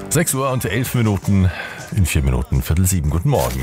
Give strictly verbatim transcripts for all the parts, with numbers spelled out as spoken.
sechs Uhr und elf Minuten, in vier Minuten, Viertel sieben. Guten Morgen.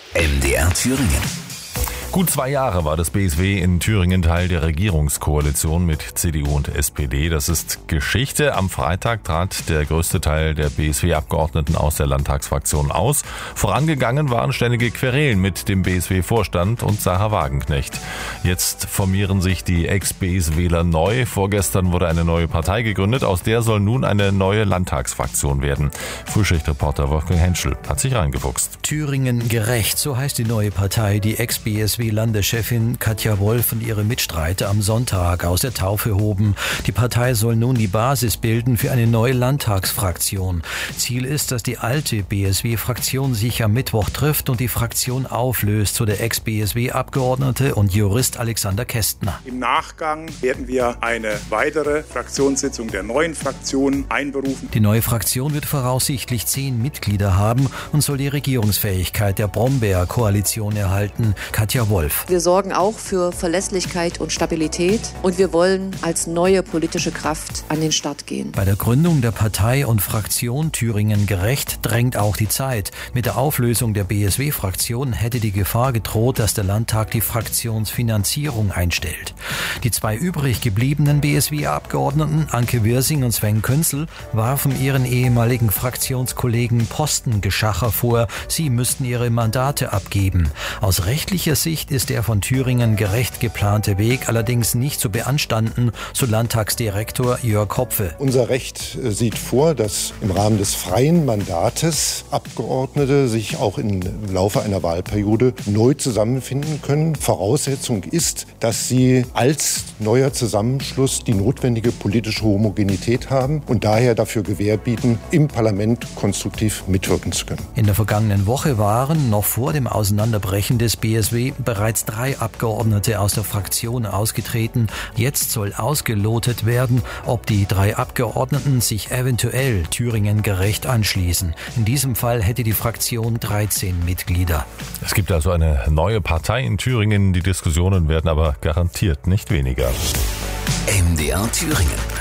M D R Thüringen. Gut zwei Jahre war das B S W in Thüringen Teil der Regierungskoalition mit C D U und S P D. Das ist Geschichte. Am Freitag trat der größte Teil der B S W-Abgeordneten aus der Landtagsfraktion aus. Vorangegangen waren ständige Querelen mit dem B S W-Vorstand und Sarah Wagenknecht. Jetzt formieren sich die Ex-B S Wler neu. Vorgestern wurde eine neue Partei gegründet. Aus der soll nun eine neue Landtagsfraktion werden. Frühschichtreporter Wolfgang Henschel hat sich reingefuchst. Thüringen gerecht, so heißt die neue Partei. Die Ex-B S W-Landeschefin Katja Wolf und ihre Mitstreiter am Sonntag aus der Taufe hoben. Die Partei soll nun die Basis bilden für eine neue Landtagsfraktion. Ziel ist, dass die alte B S W-Fraktion sich am Mittwoch trifft und die Fraktion auflöst, so der Ex-B S W-Abgeordnete und Jurist Alexander Kästner. Im Nachgang werden wir eine weitere Fraktionssitzung der neuen Fraktion einberufen. Die neue Fraktion wird voraussichtlich zehn Mitglieder haben und soll die Regierungsfähigkeit der Brombeer-Koalition erhalten. Katja Wolf. Wir sorgen auch für Verlässlichkeit und Stabilität und wir wollen als neue politische Kraft an den Start gehen. Bei der Gründung der Partei und Fraktion Thüringen gerecht drängt auch die Zeit. Mit der Auflösung der B S W-Fraktion hätte die Gefahr gedroht, dass der Landtag die Fraktionsfinanzierung einstellt. Die zwei übrig gebliebenen B S W-Abgeordneten, Anke Wirsing und Sven Künzel, warfen ihren ehemaligen Fraktionskollegen Postengeschacher vor, sie müssten ihre Mandate abgeben. Aus rechtlicher Sicht ist der von Thüringen gerecht geplante Weg allerdings nicht zu beanstanden, so Landtagsdirektor Jörg Hopfe. Unser Recht sieht vor, dass im Rahmen des freien Mandates Abgeordnete sich auch im Laufe einer Wahlperiode neu zusammenfinden können. Voraussetzung ist, dass sie als neuer Zusammenschluss die notwendige politische Homogenität haben und daher dafür Gewähr bieten, im Parlament konstruktiv mitwirken zu können. In der vergangenen Woche waren noch vor dem Auseinanderbrechen des B S W bereits drei Abgeordnete aus der Fraktion ausgetreten. Jetzt soll ausgelotet werden, ob die drei Abgeordneten sich eventuell Thüringen gerecht anschließen. In diesem Fall hätte die Fraktion dreizehn Mitglieder. Es gibt also eine neue Partei in Thüringen. Die Diskussionen werden aber garantiert nicht weniger. M D R Thüringen.